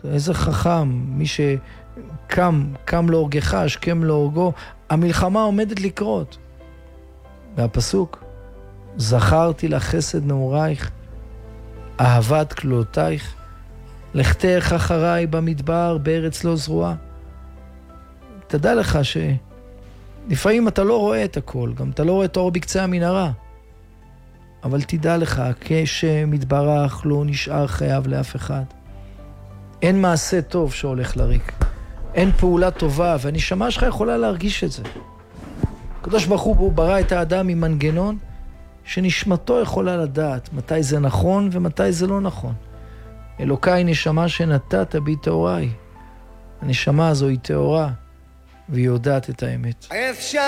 איזה חכם, מי שקם להורגך, השכם להורגו, המלחמה עומדת לקרות. והפסוק, זכרתי לך חסד נעורייך, אהבת כלולותייך, לכתך אחריי במדבר, בארץ לא זרועה. תדע לך שלפעמים אתה לא רואה את הכל, גם אתה לא רואה את האור בקצה המנהרה. אבל תדע לך, כשמתברך לא נשאר חייב לאף אחד. אין מעשה טוב שהולך לריק. אין פעולה טובה, והנשמה שלך יכולה להרגיש את זה. הקדוש ברוך הוא ברא את האדם עם מנגנון, שנשמתו יכולה לדעת מתי זה נכון ומתי זה לא נכון. אלוקיי נשמה שנתת בי טהוריי. הנשמה הזו היא טהורה, והיא יודעת את האמת.